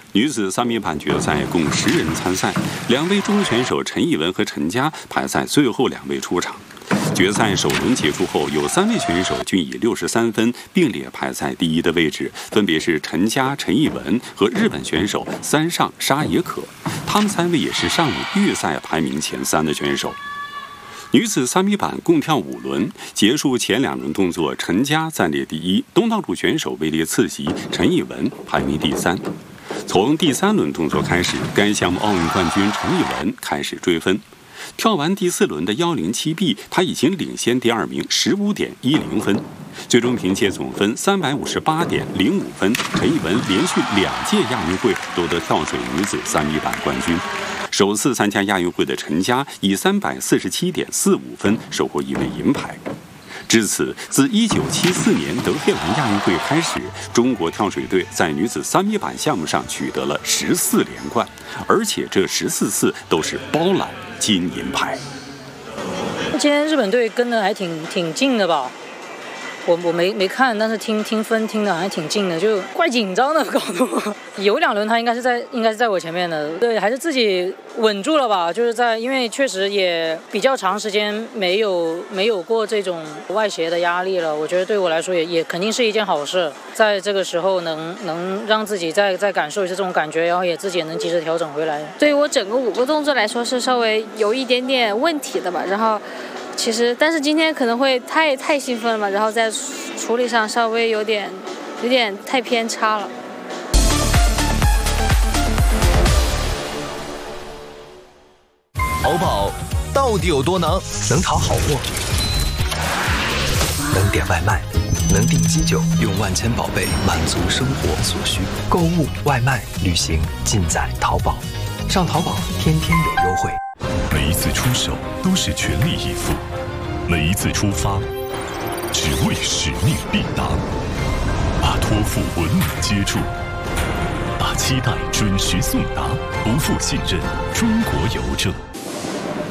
女子3米板决赛共10人参赛，2位中国选手陈艺文和陈佳排在最后2位出场。决赛首轮结束后，有3位选手均以63分并列排在第1的位置，分别是陈佳、陈艺文和日本选手三上沙野可，他们3位也是上午预赛排名前3的选手。女子3米板共跳5轮，结束前2轮动作，陈佳暂列第1，东道主选手位列次席，陈艺文排名第3。从第3轮动作开始，该项目奥运冠军陈艺文开始追分。跳完第4轮的107B，他已经领先第2名15.10分，最终凭借总分358.05分，陈艺文连续2届亚运会夺得跳水女子3米板冠军。首次参加亚运会的陈佳以347.45分收获1枚银牌。至此，自1974年德黑兰亚运会开始，中国跳水队在女子3米板项目上取得了14连冠，而且这14次都是包揽金银牌。 今天日本队跟的还挺近的吧？我没看，但是听分听的还挺近的，就怪紧张的搞得。有2轮他应该是在我前面的，对，还是自己稳住了吧。就是因为确实也比较长时间没有过这种外协的压力了，我觉得对我来说也肯定是一件好事。在这个时候能让自己再感受一下这种感觉，然后也自己也能及时调整回来。 对于我整个5个动作来说是稍微有一点点问题的吧，然后。其实，但是今天可能会太兴奋了嘛，然后在处理上稍微有点太偏差了。 淘宝到底有多能？能淘好货，能点外卖，能订机酒，用万千宝贝满足生活所需。购物、外卖、旅行，尽在淘宝。上淘宝，天天有优惠。 每一次出手都是全力以赴，每一次出发只为使命必达，把托付稳稳接住，把期待准时送达，不负信任。中国邮政。